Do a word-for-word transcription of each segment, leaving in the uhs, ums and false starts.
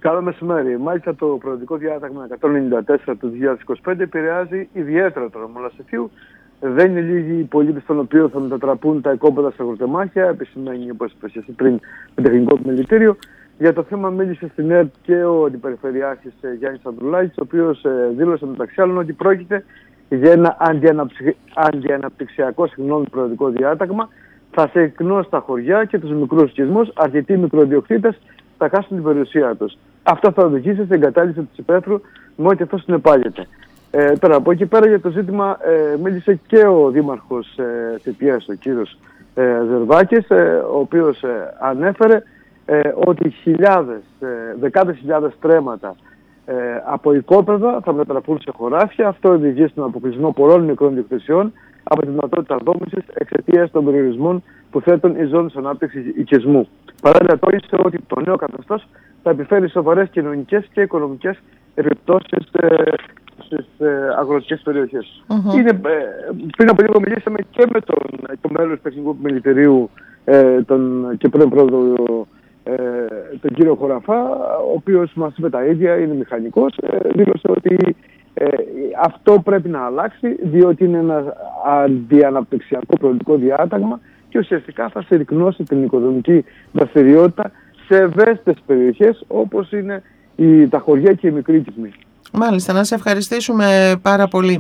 Καλό μεσημέρι. Μάλιστα το προεδρικό διάταγμα εκατόν ενενήντα τέσσερα του δύο χιλιάδες είκοσι πέντε επηρεάζει ιδιαίτερα το νομό Λασιθίου. Δεν είναι λίγοι οι πολίτες των οποίων θα μετατραπούν τα οικόπεδα στα αγροτεμάχια, επισημαίνει, όπως είπες πριν, το τεχνικό επιμελητήριο. Για το θέμα μίλησε στην ΕΡΤ και ο αντιπεριφερειάρχης Γιάννης Ανδρουλάκης, ο οποίος δήλωσε μεταξύ άλλων ότι πρόκειται για ένα αντιαναπτυξιακό συγγνώμη προεδρικό διάταγμα. Θα σε εκνώσει στα χωριά και τους μικρούς οικισμούς, αρκετοί μικροδιοκτήτες θα χάσουν την περιουσία τους. Αυτό θα οδηγήσει στην εγκατάλειψη της υπαίθρου με ό,τι αυτό συνεπάγεται. Ε, τώρα από εκεί πέρα για το ζήτημα ε, μίλησε και ο δήμαρχος ε, Θηπιές, ο κύριος ε, Ζερβάκης, ε, ο οποίος ε, ανέφερε ε, ότι χιλιάδες, ε, δεκάδες χιλιάδες στρέμματα ε, από οικόπεδα θα μετατραπούν σε χωράφια. Αυτό οδηγεί στον αποκλεισμό πολλών μικρών διοκτησιών από τη δυνατότητα δόμησης εξαιτίας των περιορισμών που θέτουν οι ζώνες ανάπτυξης οικισμού. Παράλληλα τόνισε ότι το νέο καθεστώς θα επιφέρει σοβαρές κοινωνικές και οικονομικές επιπτώσεις ε, στις ε, αγροτικές περιοχές. Mm-hmm. Είναι, ε, πριν από λίγο μιλήσαμε και με τον, το μέλος του Τεχνικού Επιμελητηρίου ε, τον, και πρώην πρόεδρο ε, τον κύριο Χωραφά, ο οποίος μας είπε τα ίδια, είναι μηχανικός, ε, δήλωσε ότι ε, αυτό πρέπει να αλλάξει, διότι είναι ένα αντιαναπτυξιακό προεδρικό διάταγμα και ουσιαστικά θα συρρυκνώσει την οικονομική δραστηριότητα σε ευαίσθητες περιοχές όπως είναι η, τα χωριά και οι μικροί οικισμοί. Μάλιστα, να σε ευχαριστήσουμε πάρα πολύ.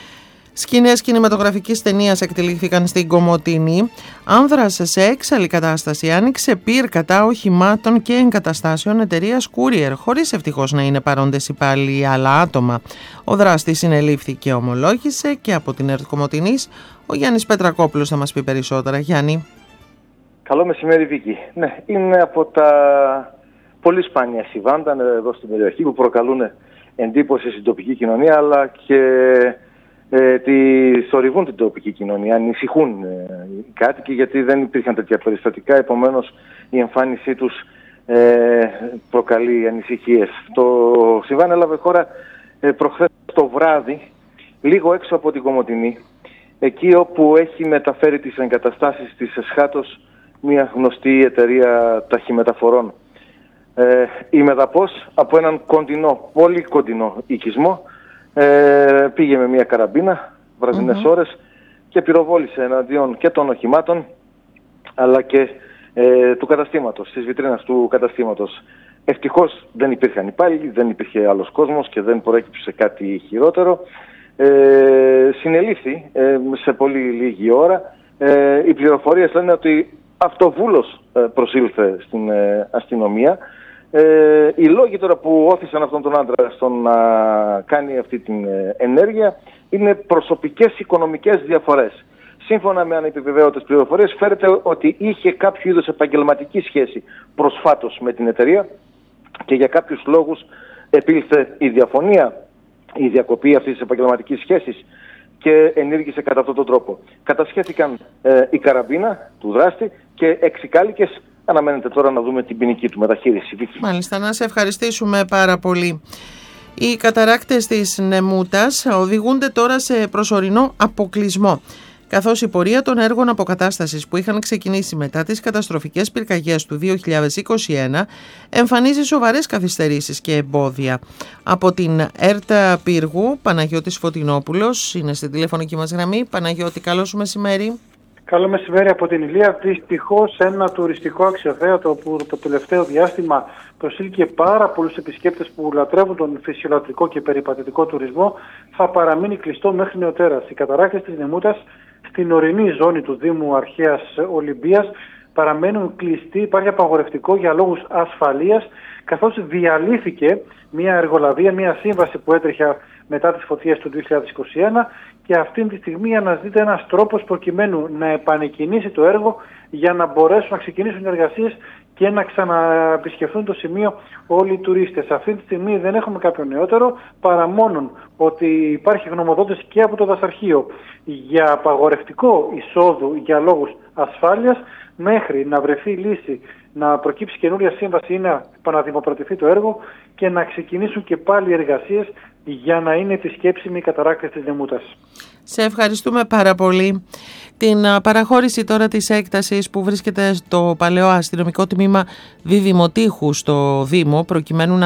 Σκηνές κινηματογραφικής ταινίας εκτελήχθηκαν στην Κομοτηνή. Άνδρας σε έξαλλη κατάσταση άνοιξε πυρ κατά οχημάτων και εγκαταστάσεων εταιρείας Courier, χωρίς ευτυχώς να είναι παρόντες υπάλληλοι άλλα άτομα. Ο δράστης συνελήφθη και ομολόγησε, και από την ΕΡΤ Κομοτηνής ο Γιάννης Πετρακόπουλος θα μας πει περισσότερα. Γιάννη. Καλό μεσημέρι, Βίκη. Ναι, είναι από τα πολύ σπάνια συμβάντα εδώ στην περιοχή που προκαλούν εντύπωση στην τοπική κοινωνία, αλλά και ε, τη θορυβούν την τοπική κοινωνία, ανησυχούν ε, οι κάτοικοι, γιατί δεν υπήρχαν τέτοια περιστατικά, επομένως η εμφάνισή τους ε, προκαλεί ανησυχίες. Το συμβάν έλαβε χώρα ε, προχθές το βράδυ, λίγο έξω από την Κομοτηνή, εκεί όπου έχει μεταφέρει τις εγκαταστάσεις της Εσχάτος μια γνωστή εταιρεία ταχυμεταφορών. Ε, η Μεδαπός από έναν κοντινό, πολύ κοντινό οικισμό ε, πήγε με μια καραμπίνα βραδινές mm-hmm. ώρες και πυροβόλησε εναντίον και των οχημάτων αλλά και ε, του καταστήματος, της βιτρίνας του καταστήματος. Ευτυχώς δεν υπήρχαν υπάλληλοι, δεν υπήρχε άλλος κόσμος και δεν προέκυψε κάτι χειρότερο. Ε, συνελήφθη ε, σε πολύ λίγη ώρα. Ε, οι πληροφορίες λένε ότι αυτοβούλος ε, προσήλθε στην ε, αστυνομία. Ε, οι λόγοι τώρα που όθησαν αυτόν τον άντρα στο να κάνει αυτή την ε, ενέργεια είναι προσωπικές οικονομικές διαφορές. Σύμφωνα με ανεπιβεβαίωτες πληροφορίες φέρεται ότι είχε κάποιο είδους επαγγελματική σχέση προσφάτως με την εταιρεία και για κάποιους λόγους επήλθε η διαφωνία, η διακοπή αυτής της επαγγελματικής σχέσης και ενήργησε κατά αυτόν τον τρόπο. Κατασχέθηκαν ε, η καραμπίνα του δράστη και έξι κάλικες. Αναμένεται τώρα να δούμε την ποινική του μεταχείριση. Μάλιστα, να σε ευχαριστήσουμε πάρα πολύ. Οι καταράκτες της Νεμούτας οδηγούνται τώρα σε προσωρινό αποκλεισμό, καθώς η πορεία των έργων αποκατάστασης που είχαν ξεκινήσει μετά τις καταστροφικές πυρκαγιές του δύο χιλιάδες είκοσι ένα εμφανίζει σοβαρές καθυστερήσεις και εμπόδια. Από την ΕΡΤ Πύργου, Παναγιώτης Φωτεινόπουλος είναι στην τηλεφωνική μας γραμμή. Παναγιώτη, καλό σου μεσημέρι. Καλό μεσημέρι από την Ηλία. Δυστυχώς ένα τουριστικό αξιοθέατο που το τελευταίο διάστημα προσήλκε πάρα πολλούς επισκέπτες που λατρεύουν τον φυσιολατρικό και περιπατητικό τουρισμό θα παραμείνει κλειστό μέχρι νεοτέρας. Οι καταράκτες της Νεμούτας στην ορεινή ζώνη του Δήμου Αρχαίας Ολυμπίας παραμένουν κλειστοί. Υπάρχει απαγορευτικό για λόγους ασφαλείας, καθώς διαλύθηκε μια εργολαβία, μια σύμβαση που έτρεχε μετά τις φωτιές του δύο χιλιάδες είκοσι ένα και αυτή τη στιγμή αναζητείται ένας τρόπος προκειμένου να επανεκκινήσει το έργο για να μπορέσουν να ξεκινήσουν οι εργασίες και να ξαναεπισκεφθούν το σημείο όλοι οι τουρίστες. Αυτή τη στιγμή δεν έχουμε κάποιο νεότερο, παρά μόνον ότι υπάρχει γνωμοδότηση και από το Δασαρχείο για απαγορευτικό εισόδου για λόγους ασφάλειας, μέχρι να βρεθεί λύση, να προκύψει καινούρια σύμβαση ή να επαναδημοκρατηθεί το έργο και να ξεκινήσουν και πάλι οι εργασίες για να είναι επισκέψιμοι οι καταράκτες της Νεμούτας. Σε ευχαριστούμε πάρα πολύ. Την παραχώρηση τώρα της έκτασης που βρίσκεται στο παλαιό αστυνομικό τμήμα Διδημοτήχου στο Δήμο, προκειμένου να